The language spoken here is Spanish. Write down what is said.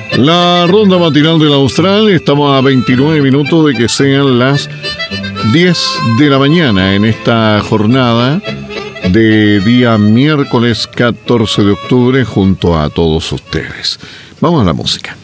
La ronda matinal del Austral, estamos a 29 minutos de que sean las 10 de la mañana en esta jornada de día miércoles 14 de octubre junto a todos ustedes. Vamos a la música.